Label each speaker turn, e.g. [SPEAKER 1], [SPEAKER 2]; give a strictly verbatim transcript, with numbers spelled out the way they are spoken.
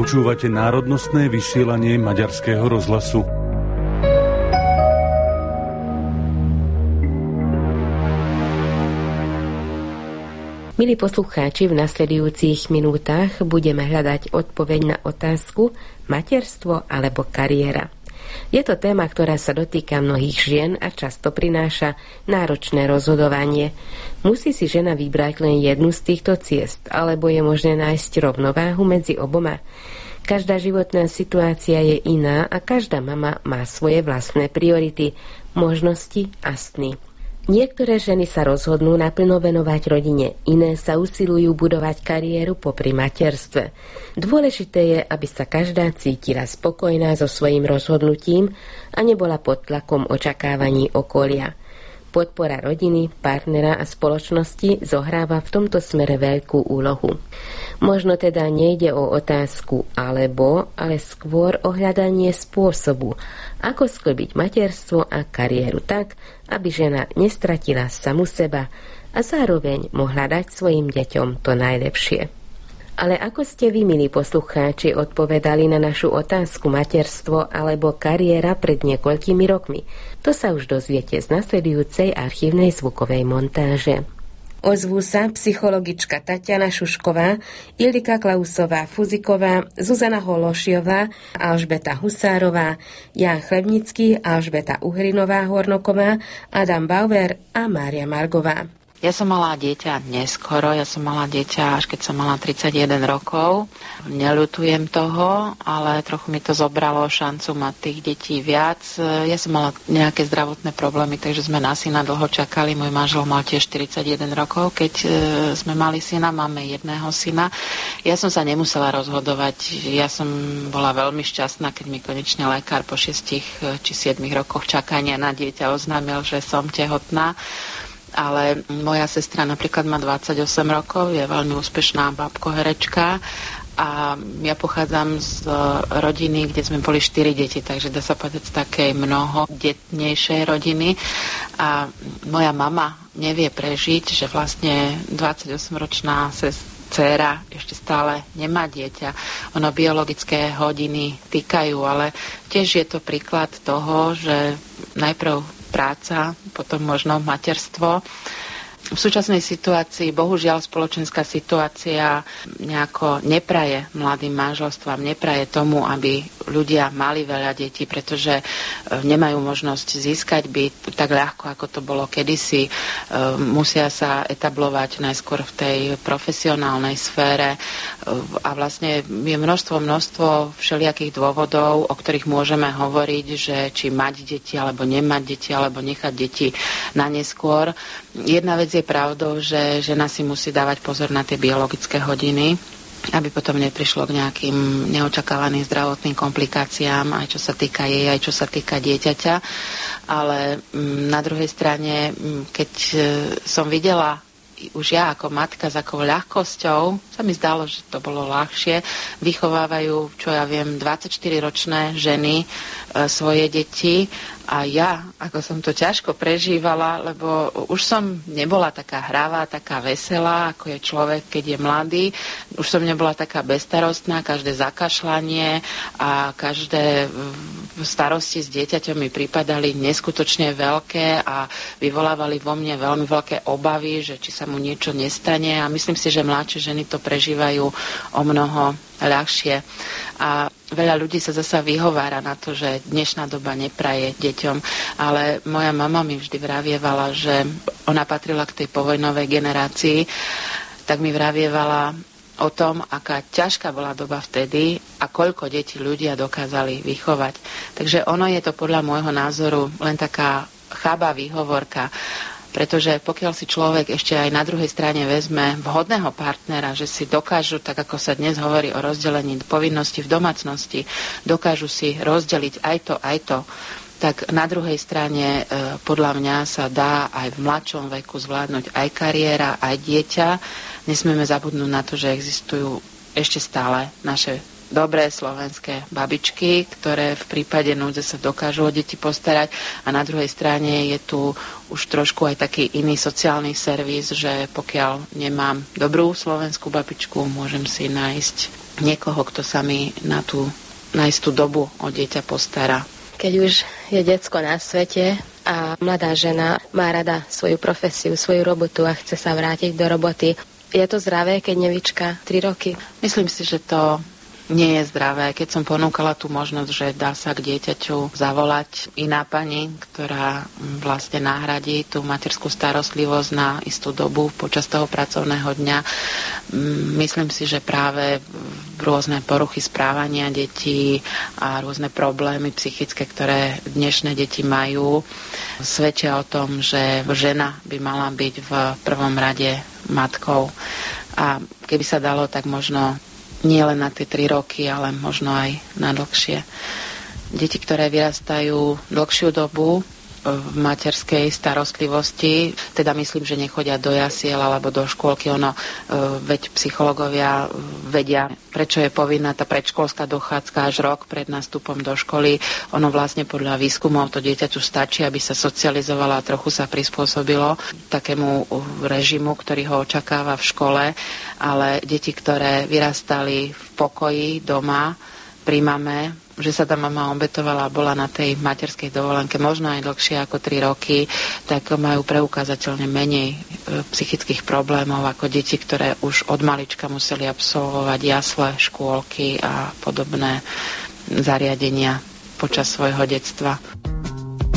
[SPEAKER 1] Počúvate národnostné vysielanie Maďarského rozhlasu.
[SPEAKER 2] Milí poslucháči, v nasledujúcich minútach budeme hľadať odpoveď na otázku materstvo alebo kariéra. Je to téma, ktorá sa dotýka mnohých žien a často prináša náročné rozhodovanie. Musí si žena vybrať len jednu z týchto ciest, alebo je možné nájsť rovnováhu medzi oboma. Každá životná situácia je iná a každá mama má svoje vlastné priority, možnosti a sny. Niektoré ženy sa rozhodnú naplno venovať rodine, iné sa usilujú budovať kariéru popri materstve. Dôležité je, aby sa každá cítila spokojná so svojím rozhodnutím a nebola pod tlakom očakávaní okolia. Podpora rodiny, partnera a spoločnosti zohráva v tomto smere veľkú úlohu. Možno teda nejde o otázku alebo, ale skôr o hľadanie spôsobu, ako sklbiť materstvo a kariéru tak, aby žena nestratila samu seba a zároveň mohla dať svojim deťom to najlepšie. Ale ako ste vy, milí poslucháči, odpovedali na našu otázku materstvo alebo kariéra pred niekoľkými rokmi? To sa už dozviete z nasledujúcej archívnej zvukovej montáže. Ozvú sa psychologička Tatiana Šušková, Ildika Klausová-Fuziková, Zuzana Hološiová, Alžbeta Husárová, Ján Chlebnický, Alžbeta Uhrinová-Hornoková, Adam Bauer a Mária Margová.
[SPEAKER 3] Ja som mala dieťa neskoro, ja som mala dieťa až keď som mala tridsaťjeden rokov. Neľutujem toho, ale trochu mi to zobralo šancu mať tých detí viac. Ja som mala nejaké zdravotné problémy, takže sme na syna dlho čakali. Môj manžel mal tiež štyridsaťjeden rokov, keď sme mali syna, máme jedného syna. Ja som sa nemusela rozhodovať. Ja som bola veľmi šťastná, keď mi konečne lekár po šiestich či siedmich rokoch čakania na dieťa oznámil, že som tehotná. Ale moja sestra napríklad má dvadsaťosem rokov, je veľmi úspešná babko-herečka a ja pochádzam z rodiny, kde sme boli štyri deti, takže dá sa povedať z takej mnohodetnejšej rodiny a moja mama nevie prežiť, že vlastne dvadsaťosemročná sestra dcéra ešte stále nemá dieťa. Ono biologické hodiny týkajú, ale tiež je to príklad toho, že najprv práca, potom možno materstvo. V súčasnej situácii, bohužiaľ, spoločenská situácia nejako nepraje mladým manželstvám, nepraje tomu, aby ľudia mali veľa detí, pretože nemajú možnosť získať byt tak ľahko, ako to bolo kedysi. Musia sa etablovať najskôr v tej profesionálnej sfére a vlastne je množstvo, množstvo všelijakých dôvodov, o ktorých môžeme hovoriť, že či mať deti, alebo nemať deti, alebo nechať deti na neskôr. Jedna vec je pravdou, že žena si musí dávať pozor na tie biologické hodiny, aby potom neprišlo k nejakým neočakávaným zdravotným komplikáciám, aj čo sa týka jej, aj čo sa týka dieťaťa. Ale na druhej strane, keď som videla už ja ako matka s akou ľahkosťou, sa mi zdalo, že to bolo ľahšie, vychovávajú, čo ja viem, dvadsaťštyriročné ženy e, svoje deti a ja, ako som to ťažko prežívala, lebo už som nebola taká hravá, taká veselá, ako je človek, keď je mladý. Už som nebola taká bezstarostná, každé zakašľanie a každé starosti s dieťaťom mi pripadali neskutočne veľké a vyvolávali vo mne veľmi veľké obavy, že či sa mu niečo nestane a myslím si, že mladšie ženy to prežívajú o mnoho ľahšie. A veľa ľudí sa zasa vyhovára na to, že dnešná doba nepraje deťom, ale moja mama mi vždy vravievala, že ona patrila k tej povojnovej generácii, tak mi vravievala o tom, aká ťažká bola doba vtedy a koľko detí ľudia dokázali vychovať. Takže ono je to podľa môjho názoru len taká chába výhovorka, pretože pokiaľ si človek ešte aj na druhej strane vezme vhodného partnera, že si dokážu, tak ako sa dnes hovorí o rozdelení povinností v domácnosti, dokážu si rozdeliť aj to, aj to, tak na druhej strane e, podľa mňa sa dá aj v mladšom veku zvládnuť aj kariéra, aj dieťa. Nesmieme zabudnúť na to, že existujú ešte stále naše dobré slovenské babičky, ktoré v prípade núdze sa dokážu o deti postarať, a na druhej strane je tu už trošku aj taký iný sociálny servis, že pokiaľ nemám dobrú slovenskú babičku, môžem si nájsť niekoho, kto sa mi na tú, na istú dobu o dieťa postará.
[SPEAKER 2] Keď už je decko na svete a mladá žena má rada svoju profesiu, svoju robotu a chce sa vrátiť do roboty, je to zdravé, keď nevyčká tri roky?
[SPEAKER 3] Myslím si, že to nie je zdravé. Keď som ponúkala tú možnosť, že dá sa k dieťaťu zavolať iná pani, ktorá vlastne nahradí tú materskú starostlivosť na istú dobu počas toho pracovného dňa, myslím si, že práve rôzne poruchy správania detí a rôzne problémy psychické, ktoré dnešné deti majú, svedčia o tom, že žena by mala byť v prvom rade matkou. A keby sa dalo, tak možno nie len na tie tri roky, ale možno aj na dlhšie. Deti, ktoré vyrastajú dlhšiu dobu v materskej starostlivosti, teda myslím, že nechodia do jasiel alebo do škôlky, ono, veď psychológovia vedia, prečo je povinná tá predškolská dochádzka až rok pred nástupom do školy. Ono vlastne podľa výskumov to dieťaťu stačí, aby sa socializovalo a trochu sa prispôsobilo takému režimu, ktorý ho očakáva v škole, ale deti, ktoré vyrastali v pokoji doma pri mame, že sa tá mama obetovala a bola na tej materskej dovolenke možno aj dlhšie ako tri roky, tak majú preukázateľne menej psychických problémov ako deti, ktoré už od malička museli absolvovať jasle, škôlky a podobné zariadenia počas svojho detstva.